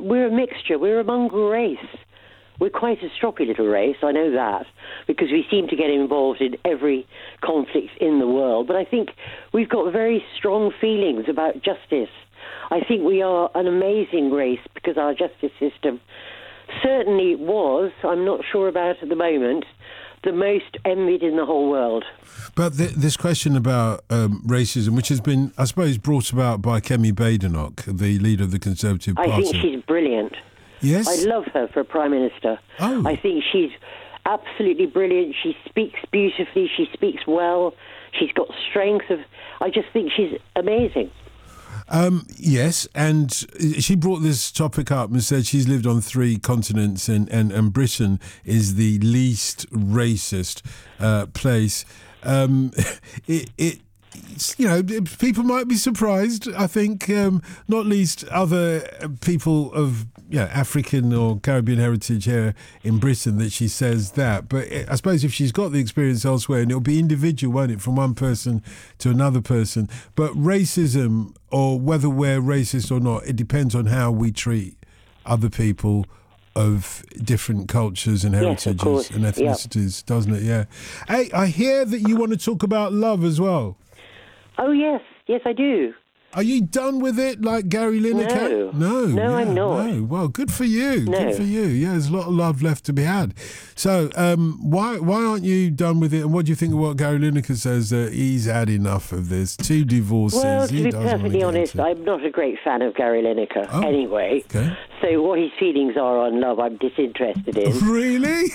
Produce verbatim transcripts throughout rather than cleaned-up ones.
we're a mixture. We're a mongrel race. We're quite a stroppy little race, I know that, because we seem to get involved in every conflict in the world. But I think we've got very strong feelings about justice. I think we are an amazing race because our justice system certainly was, I'm not sure about at the moment, the most envied in the whole world. But th- this question about um, racism, which has been, I suppose, brought about by Kemi Badenoch, the leader of the Conservative Party. I think she's brilliant. Yes? I love her for Prime Minister. Oh. I think she's absolutely brilliant. She speaks beautifully. She speaks well. She's got strength of... I just think she's amazing. Um, yes, and she brought this topic up and said she's lived on three continents and, and, and Britain is the least racist uh, place. Um, it, it You know, people might be surprised, I think, um, not least other people of yeah, African or Caribbean heritage here in Britain, that she says that. But I suppose if she's got the experience elsewhere, and it'll be individual, won't it, from one person to another person. But racism, or whether we're racist or not, it depends on how we treat other people of different cultures and heritages yes, and ethnicities, yep. doesn't it? Yeah. Hey, I hear that you want to talk about love as well. Oh, yes. Yes, I do. Are you done with it like Gary Lineker? No. No. No, yeah, I'm not. No. Well, good for you. No. Good for you. Yeah, there's a lot of love left to be had. So um, why why aren't you done with it? And what do you think of what Gary Lineker says? That he's had enough of this. Two divorces. Well, to he be doesn't perfectly want to honest, get into. I'm not a great fan of Gary Lineker Oh, anyway. Okay. So what his feelings are on love, I'm disinterested in. Really?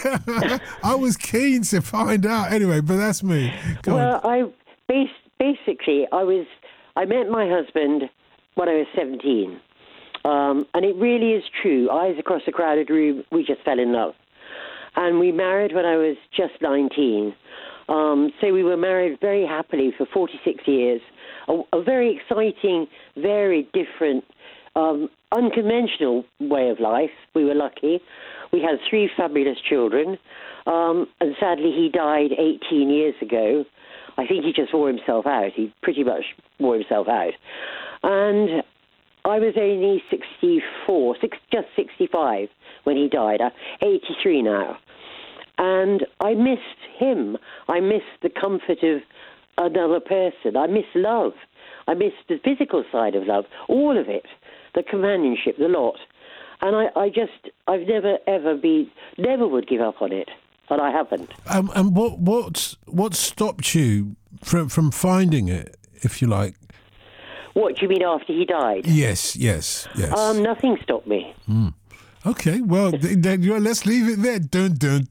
I was keen to find out. Anyway, but that's me. Go well, on. I bas- basically, I was... I met my husband when I was seventeen. Um, and it really is true. Eyes across a crowded room, we just fell in love. And we married when I was just nineteen. Um, so we were married very happily for forty-six years. A, a very exciting, very different, um, unconventional way of life. We were lucky. We had three fabulous children. Um, and sadly, he died eighteen years ago. I think he just wore himself out. He pretty much wore himself out. And I was only sixty-four, six, just sixty-five when he died. I'm eighty-three now. And I missed him. I missed the comfort of another person. I miss love. I miss the physical side of love, all of it, the companionship, the lot. And I, I just, I've never, ever been, never would give up on it. But I haven't. Um, and what what what stopped you from from finding it, if you like? What do you mean after he died? Yes, yes, yes. Um, nothing stopped me. Mm. Okay, well, th- then, well, let's leave it there. Dun, dun,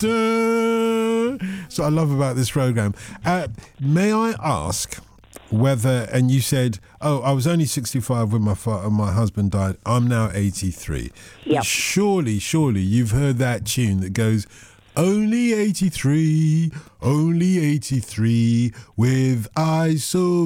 dun. That's what I love about this programme. Uh, may I ask whether, and you said, oh, I was only sixty-five when my fa- my husband died. I'm now eighty-three. Yep. Surely, surely you've heard that tune that goes, only eighty-three, only eighty-three, with eyes so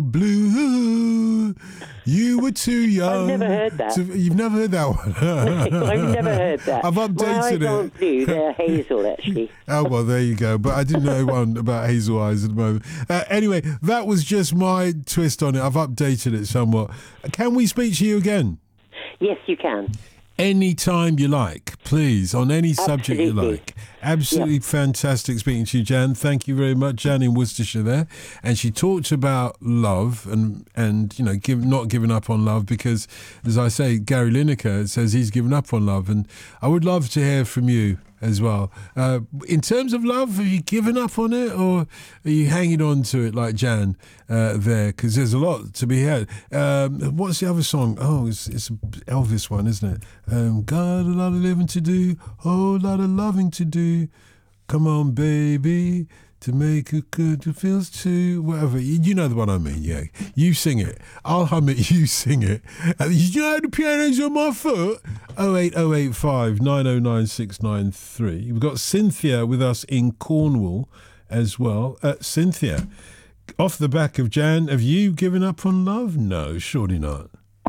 blue. You were too young. I've never heard that. To, you've never heard that one? I've never heard that. I've updated My eyes it. aren't blue, they're hazel, actually. Oh, well, there you go. But I didn't know one about hazel eyes at the moment. Uh, anyway, that was just my twist on it. I've updated it somewhat. Can we speak to you again? Yes, you can. Any time you like, please, on any subject you Absolutely. like. Absolutely Yep. fantastic speaking to you, Jan. Thank you very much. Jan in Worcestershire there. And she talked about love and, and you know, give, not giving up on love because, as I say, Gary Lineker says he's given up on love. And I would love to hear from you as well. Uh, in terms of love, have you given up on it or are you hanging on to it like Jan uh, there? Because there's a lot to be had. Um, what's the other song? Oh, it's, it's an Elvis one, isn't it? Um, got a lot of living to do, whole lot of loving to do. Come on, baby, to make it good, it feels too, whatever. You, you know the one I mean, yeah. You sing it. I'll hum it, you sing it. Uh, you know the piano's on my foot? oh eight oh eight five nine oh nine six nine three. We've got Cynthia with us in Cornwall as well. Uh, Cynthia, off the back of Jan, have you given up on love? No, surely not.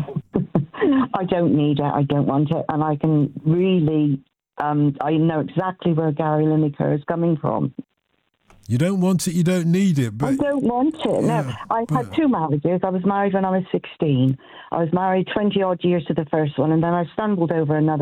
I don't need it. I don't want it. And I can really, um, I know exactly where Gary Lineker is coming from. You don't want it, you don't need it. But I don't want it. Yeah, no, I've but- had two marriages. I was married when I was sixteen. I was married twenty odd years to the first one, and then I stumbled over another